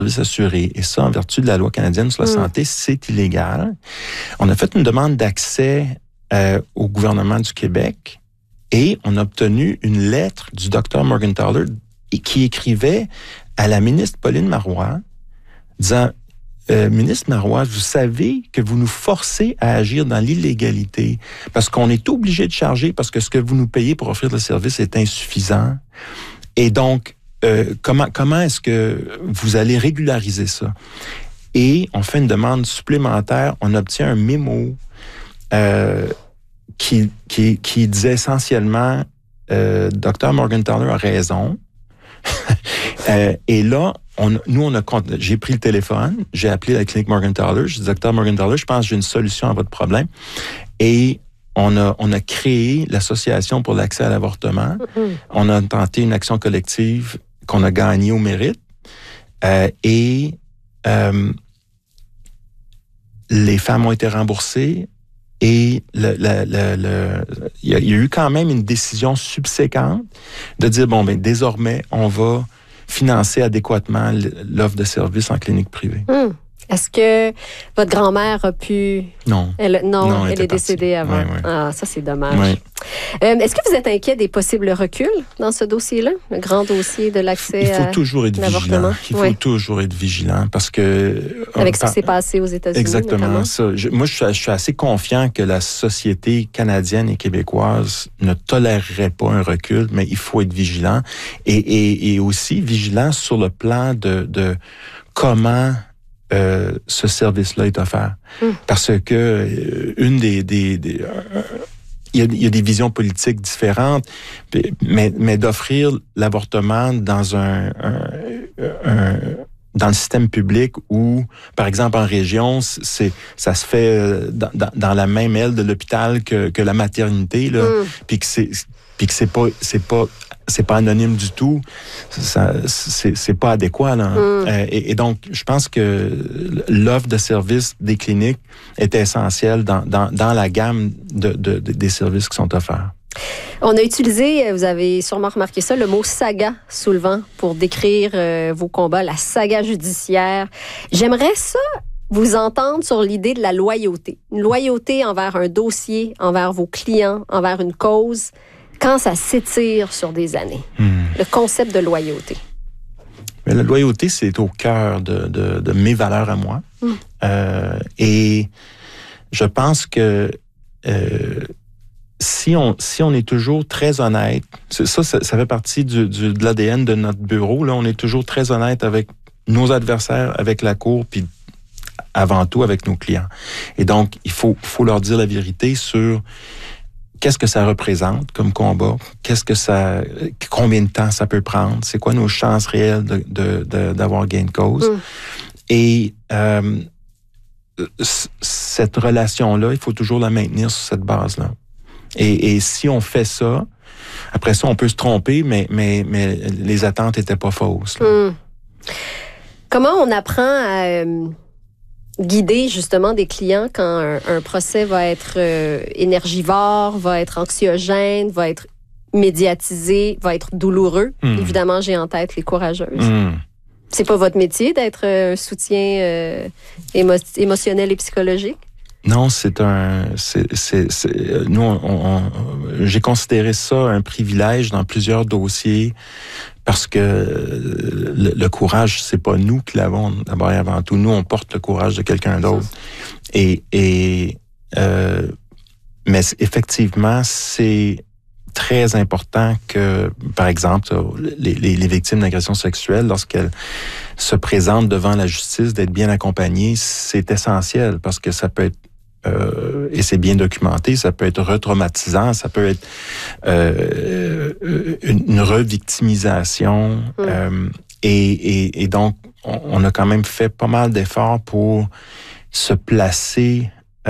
services assurés. Et ça, en vertu de la loi canadienne sur la santé, c'est illégal. On a fait une demande d'accès au gouvernement du Québec et on a obtenu une lettre du Dr Morgentaler qui écrivait à la ministre Pauline Marois disant Ministre Marois, vous savez que vous nous forcez à agir dans l'illégalité parce qu'on est obligé de charger parce que ce que vous nous payez pour offrir le service est insuffisant. Et donc, comment est-ce que vous allez régulariser ça? Et on fait une demande supplémentaire. On obtient un mémo qui disait essentiellement Dr Morgentaler a raison. Et là, j'ai pris le téléphone, j'ai appelé la clinique Morgentaler, j'ai dit Dr Morgentaler, je pense que j'ai une solution à votre problème. Et on a créé l'Association pour l'accès à l'avortement. On a tenté une action collective qu'on a gagnée au mérite. Et les femmes ont été remboursées. Et il y a eu quand même une décision subséquente de dire, désormais, on va financer adéquatement l'offre de services en clinique privée. Est-ce que votre grand-mère a pu... Non. Elle est décédée avant. Oui. Ah, ça, c'est dommage. Oui. Est-ce que vous êtes inquiet des possibles reculs dans ce dossier-là? Le grand dossier de l'accès à l'avortement? Il faut toujours être vigilant. Il faut toujours être vigilant parce que... Avec ce qui s'est passé aux États-Unis, exactement notamment. Ça. Moi, je suis assez confiant que la société canadienne et québécoise ne tolérerait pas un recul, mais il faut être vigilant. Et aussi vigilant sur le plan de comment... ce service-là est offert. Parce que il y a des visions politiques différentes, mais d'offrir l'avortement dans dans le système public où, par exemple, en région, ça se fait dans la même aile de l'hôpital que la maternité, là, puis que c'est pas anonyme du tout, c'est pas adéquat, là. Et donc, je pense que l'offre de services des cliniques est essentielle dans la gamme des services qui sont offerts. On a utilisé, vous avez sûrement remarqué ça, le mot saga soulevant pour décrire vos combats, la saga judiciaire. J'aimerais ça vous entendre sur l'idée de la loyauté. Une loyauté envers un dossier, envers vos clients, envers une cause, quand ça s'étire sur des années. Le concept de loyauté. Mais la loyauté, c'est au cœur de mes valeurs à moi. Et je pense que si on est toujours très honnête, ça fait partie de l'ADN de notre bureau, là, on est toujours très honnête avec nos adversaires, avec la cour, puis avant tout avec nos clients. Et donc, il faut leur dire la vérité sur qu'est-ce que ça représente comme combat, combien de temps ça peut prendre, c'est quoi nos chances réelles d'avoir gain de cause. Et cette relation-là, il faut toujours la maintenir sur cette base-là. Et si on fait ça, après ça, on peut se tromper, mais les attentes n'étaient pas fausses. Comment on apprend à guider justement des clients quand un procès va être énergivore, va être anxiogène, va être médiatisé, va être douloureux? Évidemment, j'ai en tête les courageuses. C'est pas votre métier d'être un soutien émotionnel et psychologique? Non, j'ai considéré ça un privilège dans plusieurs dossiers parce que le courage, c'est pas nous qui l'avons d'abord et avant tout. Nous, on porte le courage de quelqu'un d'autre. Mais effectivement, c'est très important que, par exemple, les victimes d'agressions sexuelles, lorsqu'elles se présentent devant la justice, d'être bien accompagnées, c'est essentiel parce que ça peut être et c'est bien documenté, ça peut être retraumatisant, ça peut être une revictimisation. Et donc, on a quand même fait pas mal d'efforts pour se placer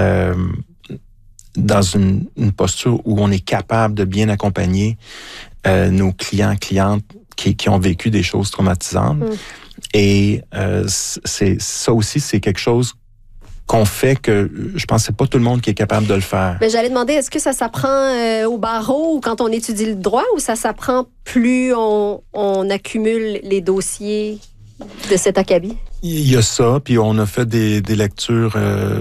dans une posture où on est capable de bien accompagner nos clientes qui ont vécu des choses traumatisantes. Et ça aussi, c'est quelque chose qu'on fait que je pense que c'est pas tout le monde qui est capable de le faire. Mais j'allais demander, est-ce que ça s'apprend au barreau ou quand on étudie le droit ou ça s'apprend plus on accumule les dossiers de cet acabit? Il y a ça, puis on a fait des lectures.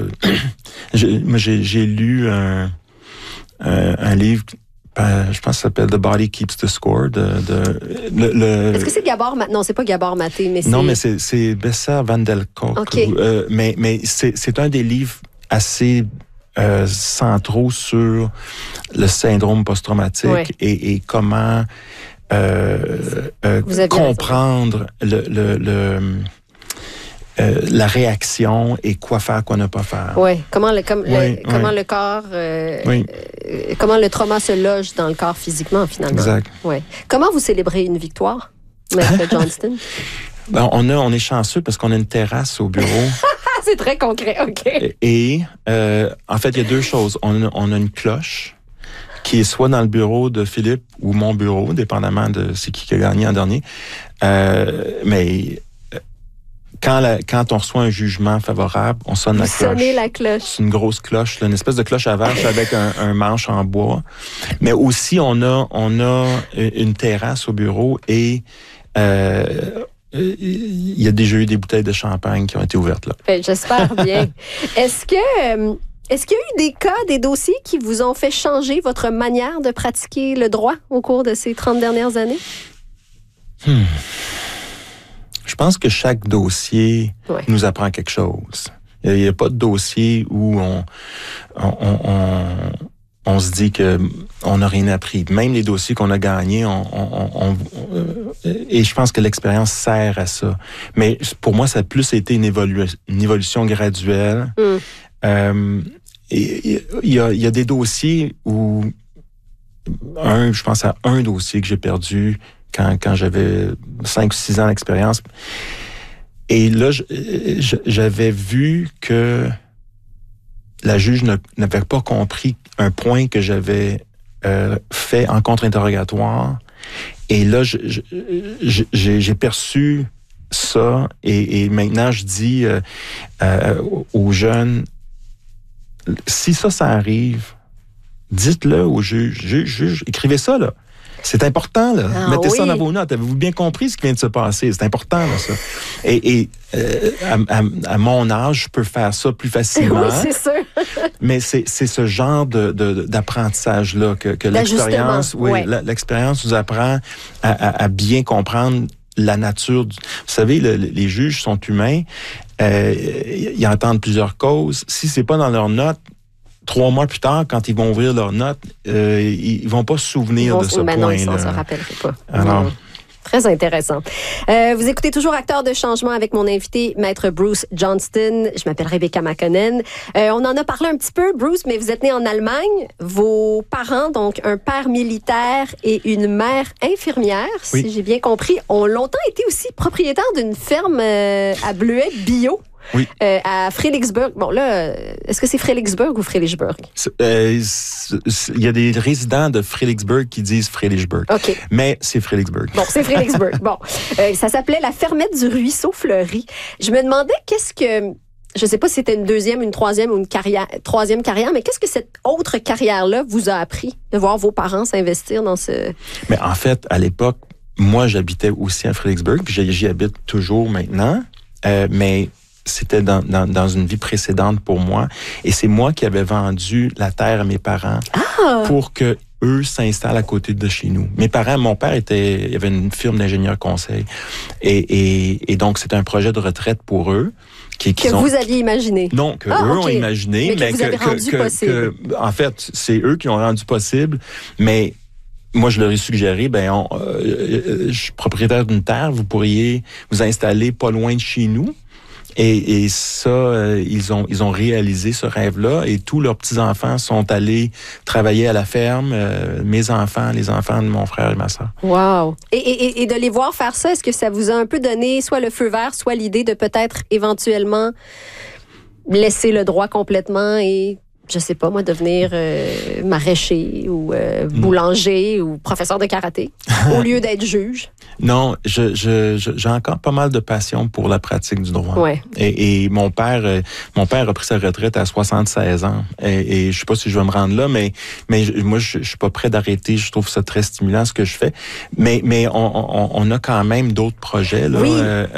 J'ai lu un livre, je pense que ça s'appelle The Body Keeps the Score. Est-ce que c'est Gabor Maté? Non, c'est pas Gabor Maté, mais c'est... Non, mais c'est Bessa Van der Kolk. Okay. Mais c'est un des livres assez centraux sur le syndrome post-traumatique et comment comprendre la réaction et quoi faire, quoi ne pas faire. Oui, comment le corps, comment le trauma se loge dans le corps physiquement, finalement. Exact. Ouais. Comment vous célébrez une victoire, Maître Johnston? Ben, on est chanceux parce qu'on a une terrasse au bureau. C'est très concret, OK. Et en fait, il y a deux choses. On a une cloche qui est soit dans le bureau de Philippe ou mon bureau, dépendamment de c'est qui a gagné en dernier. Mais quand on reçoit un jugement favorable, on sonne la cloche. Sonnez la cloche. C'est une grosse cloche, là, une espèce de cloche à vache avec un manche en bois. Mais aussi, on a une terrasse au bureau et il y a déjà eu des bouteilles de champagne qui ont été ouvertes là. J'espère bien. Est-ce qu'il y a eu des cas, des dossiers qui vous ont fait changer votre manière de pratiquer le droit au cours de ces 30 dernières années? Je pense que chaque dossier nous apprend quelque chose. Il n'y a pas de dossier où on se dit que on n'a rien appris. Même les dossiers qu'on a gagnés, et je pense que l'expérience sert à ça. Mais pour moi, ça a plus été une évolution graduelle. Et il y a des dossiers où je pense à un dossier que j'ai perdu quand j'avais 5 ou 6 ans d'expérience. Et là, j'avais vu que la juge n'avait pas compris un point que j'avais fait en contre-interrogatoire. Et là, j'ai perçu ça. Et maintenant, je dis aux jeunes, si ça arrive, dites-le au juge. Juge, écrivez ça, là. C'est important, là. Mettez ça dans vos notes. Avez-vous bien compris ce qui vient de se passer? C'est important, là, ça. Et à mon âge, je peux faire ça plus facilement. Oui, c'est sûr. Mais c'est ce genre d'apprentissage-là que l'expérience... l'expérience vous apprend à bien comprendre la nature. Vous savez, les juges sont humains. Ils entendent plusieurs causes. Si c'est pas dans leurs notes, 3 mois plus tard, quand ils vont ouvrir leurs notes, ils vont pas se souvenir de ce point-là. Non, ils ne s'en rappelleraient pas. Alors, très intéressant. Vous écoutez toujours Acteurs de changement avec mon invité, Maître Bruce Johnston. Je m'appelle Rebecca McConnell. On en a parlé un petit peu, Bruce, mais vous êtes né en Allemagne. Vos parents, donc un père militaire et une mère infirmière, si j'ai bien compris, ont longtemps été aussi propriétaires d'une ferme à bleuets bio. Oui. À Fredericksburg. Bon, là, est-ce que c'est Fredericksburg ou Fredericksburg? Il y a des résidents de Fredericksburg qui disent Fredericksburg. OK. Mais c'est Fredericksburg. Bon, c'est Fredericksburg. Bon. Ça s'appelait la fermette du ruisseau fleuri. Je me demandais je sais pas si c'était une deuxième, une troisième ou une troisième carrière, mais qu'est-ce que cette autre carrière-là vous a appris de voir vos parents s'investir dans ce... Mais en fait, à l'époque, moi, j'habitais aussi à Fredericksburg, puis j'y habite toujours maintenant. Mais c'était dans une vie précédente pour moi. Et c'est moi qui avais vendu la terre à mes parents pour que eux s'installent à côté de chez nous. Mon père il avait une firme d'ingénieurs conseil. Et donc, c'était un projet de retraite pour eux. Que vous aviez imaginé. Non, que eux ont imaginé. Mais que vous avez rendu possible. En fait, c'est eux qui ont rendu possible. Mais moi, je leur ai suggéré, je suis propriétaire d'une terre, vous pourriez vous installer pas loin de chez nous. Et ça, ils ont réalisé ce rêve-là et tous leurs petits-enfants sont allés travailler à la ferme, mes enfants, les enfants de mon frère et ma sœur. Wow! Et de les voir faire ça, est-ce que ça vous a un peu donné soit le feu vert, soit l'idée de peut-être éventuellement laisser le droit complètement et... je sais pas, moi, devenir maraîcher ou boulanger ou professeur de karaté au lieu d'être juge? Non, j'ai encore pas mal de passion pour la pratique du droit. Ouais. Et mon père a pris sa retraite à 76 ans. Et je sais pas si je vais me rendre là, mais moi, je suis pas prêt d'arrêter. Je trouve ça très stimulant, ce que je fais. Mais on a quand même d'autres projets, là. Oui.